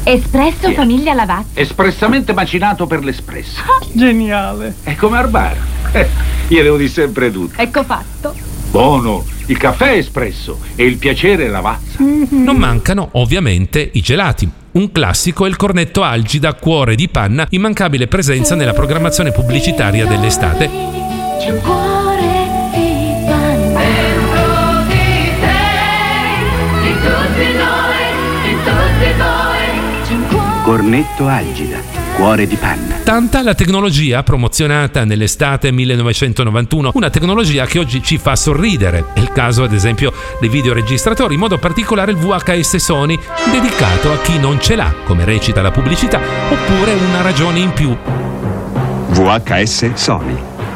Espresso famiglia Lavazza. Espressamente macinato per l'espresso. Geniale. È come al bar. Io devo dire sempre tutto. Ecco fatto. Buono, il caffè è espresso e il piacere è Lavazza. Non mancano ovviamente i gelati. Un classico è il cornetto Algida Cuore di Panna, immancabile presenza nella programmazione pubblicitaria dell'estate. C'è un cuore di panna dentro di te, in tutti noi, in tutti voi. C'è un cuore. Cornetto Algida, Cuore di Panna. Tanta la tecnologia promozionata nell'estate 1991, una tecnologia che oggi ci fa sorridere. È il caso ad esempio dei videoregistratori, in modo particolare il VHS Sony, dedicato a chi non ce l'ha, come recita la pubblicità, oppure una ragione in più. VHS Sony,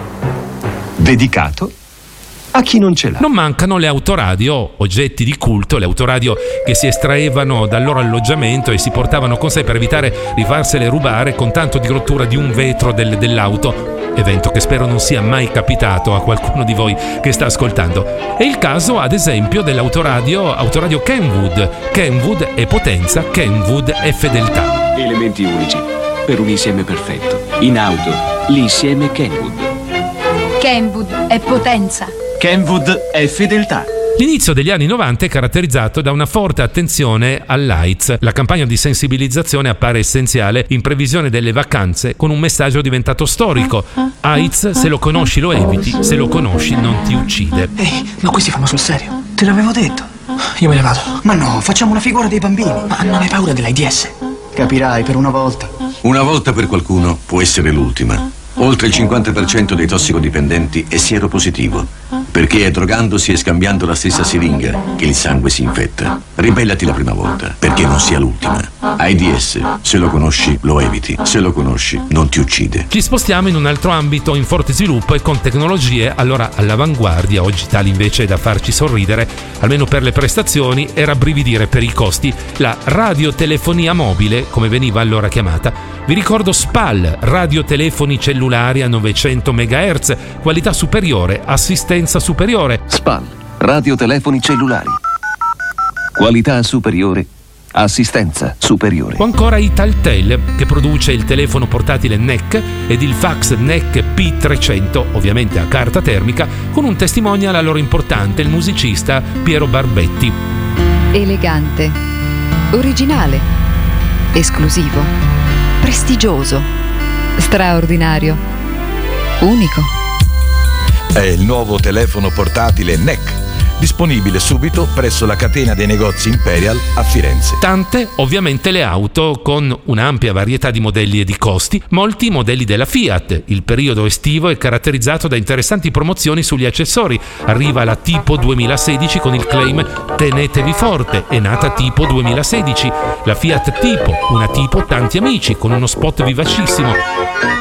dedicato a chi non ce l'ha. Non mancano le autoradio, oggetti di culto, le autoradio che si estraevano dal loro alloggiamento e si portavano con sé per evitare di farsele rubare con tanto di rottura di un vetro dell'auto, evento che spero non sia mai capitato a qualcuno di voi che sta ascoltando. È il caso ad esempio dell'autoradio Kenwood. Kenwood è potenza, Kenwood è fedeltà. Elementi unici per un insieme perfetto. In auto, l'insieme Kenwood. Kenwood è potenza. Kenwood è fedeltà. L'inizio degli anni 90 è caratterizzato da una forte attenzione all'AIDS. La campagna di sensibilizzazione appare essenziale in previsione delle vacanze con un messaggio diventato storico. AIDS, se lo conosci lo eviti, se lo conosci non ti uccide. Ehi, ma questi fanno sul serio? Te l'avevo detto. Io me ne vado. Ma no, facciamo una figura dei bambini. Ma non hai paura dell'AIDS? Capirai, per una volta. Una volta per qualcuno può essere l'ultima. Oltre il 50% dei tossicodipendenti è sieropositivo, perché è drogandosi e scambiando la stessa siringa che il sangue si infetta. Ribellati la prima volta, perché non sia l'ultima. AIDS, se lo conosci lo eviti, se lo conosci non ti uccide. Ci spostiamo in un altro ambito in forte sviluppo e con tecnologie allora all'avanguardia, oggi tali invece da farci sorridere, almeno per le prestazioni, e rabbrividire per i costi. La radiotelefonia mobile, come veniva allora chiamata. Vi ricordo SPAL, radiotelefoni cellulari a 900 MHz, qualità superiore, assistenza superiore. SPAL, radiotelefoni cellulari. Qualità superiore, assistenza superiore. O ancora Italtel, che produce il telefono portatile NEC ed il fax NEC P300, ovviamente a carta termica, con un testimonial a loro importante, il musicista Piero Barbetti. Elegante, originale, esclusivo, prestigioso, straordinario, unico. È il nuovo telefono portatile NEC, disponibile subito presso la catena dei negozi Imperial a Firenze. Tante ovviamente le auto con un'ampia varietà di modelli e di costi, molti modelli della Fiat. Il periodo estivo è caratterizzato da interessanti promozioni sugli accessori. Arriva la Tipo 2016 con il claim "Tenetevi forte", è nata Tipo 2016. La Fiat Tipo, una Tipo tanti amici, con uno spot vivacissimo.